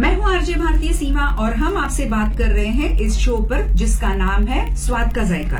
मैं हूँ आरजे भारतीय सीमा और हम आपसे बात कर रहे हैं इस शो पर जिसका नाम है स्वाद का जायका।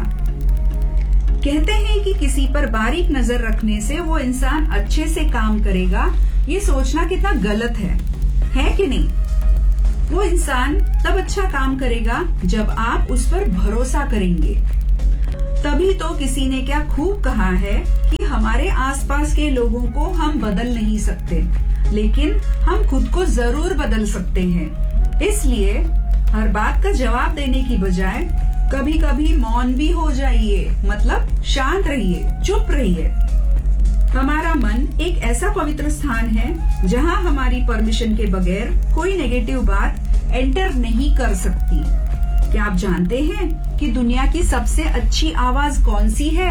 कहते हैं कि किसी पर बारीक नजर रखने से वो इंसान अच्छे से काम करेगा, ये सोचना कितना गलत है कि नहीं? वो इंसान तब अच्छा काम करेगा जब आप उस पर भरोसा करेंगे। तभी तो किसी ने क्या खूब कहा है कि हमारे आसपास के लोगों को हम बदल नहीं सकते, लेकिन हम खुद को जरूर बदल सकते हैं। इसलिए हर बात का जवाब देने की बजाय कभी कभी मौन भी हो जाइए, मतलब शांत रहिए, चुप रहिए। हमारा मन एक ऐसा पवित्र स्थान है जहां हमारी परमिशन के बगैर कोई नेगेटिव बात एंटर नहीं कर सकती। क्या आप जानते हैं कि दुनिया की सबसे अच्छी आवाज कौन सी है?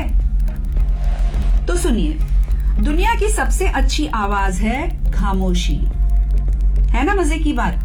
तो सुनिए, दुनिया की सबसे अच्छी आवाज है खामोशी। है ना मजे की बात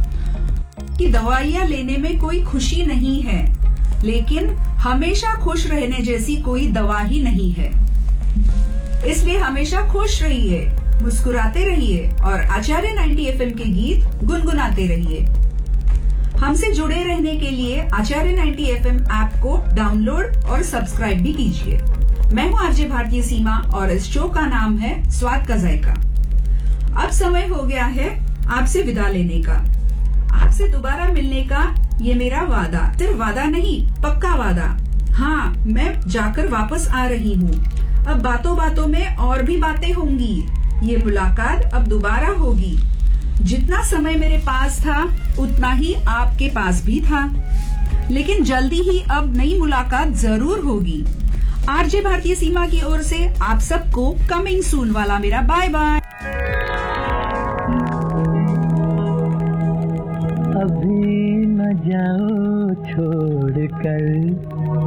कि दवाइयां लेने में कोई खुशी नहीं है, लेकिन हमेशा खुश रहने जैसी कोई दवा ही नहीं है। इसलिए हमेशा खुश रहिए, मुस्कुराते रहिए और आचार्य 90 FM के गीत गुनगुनाते रहिए। हमसे जुड़े रहने के लिए आचार्य 90 FM ऐप को डाउनलोड और सब्सक्राइब भी कीजिए। मैं हूँ आरजे भारतीय सीमा और इस शो का नाम है स्वाद का जायका। अब समय हो गया है आपसे विदा लेने का, आपसे दोबारा मिलने का। ये मेरा वादा, सिर्फ वादा नहीं, पक्का वादा। हाँ, मैं जाकर वापस आ रही हूँ। अब बातों बातों में और भी बातें होंगी। ये मुलाकात अब दोबारा होगी। जितना समय मेरे पास था उतना ही आपके पास भी था, लेकिन जल्दी ही अब नई मुलाकात जरूर होगी। आरजे भारतीय सीमा की ओर से आप सबको कमिंग सून वाला मेरा बाय बाय। अभी न जाओ छोड़कर